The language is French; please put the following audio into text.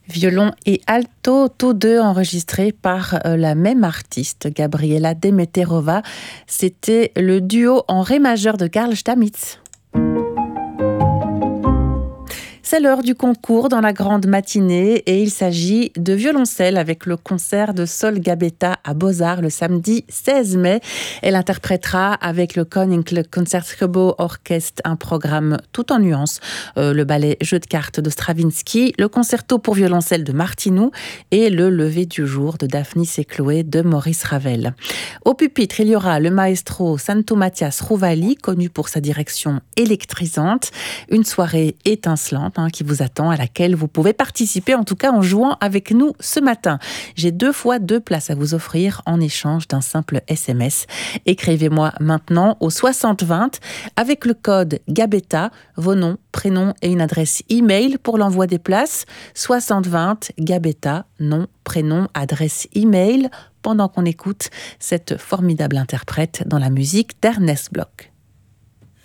Violon et alto, tous deux enregistrés par la même artiste, Gabriela Demeterova. C'était le duo en ré majeur de Carl Stamitz. C'est l'heure du concours dans la grande matinée et il s'agit de violoncelle avec le concert de Sol Gabetta à Beaux-Arts le samedi 16 mai. Elle interprétera avec le Koninklijk Concertgebouw Orkest un programme tout en nuances. Le ballet Jeu de cartes de Stravinsky, le concerto pour violoncelle de Martinou et le lever du jour de Daphnis et Chloé de Maurice Ravel. Au pupitre, il y aura le maestro Santo Mathias Rouvali, connu pour sa direction électrisante. Une soirée étincelante qui vous attend, à laquelle vous pouvez participer, en tout cas en jouant avec nous ce matin. J'ai 2 fois 2 places à vous offrir en échange d'un simple SMS. Écrivez-moi maintenant au 6020 avec le code Gabetta, vos noms, prénoms et une adresse e-mail pour l'envoi des places. 6020 Gabetta, nom, prénom, adresse e-mail, pendant qu'on écoute cette formidable interprète dans la musique d'Ernest Bloch.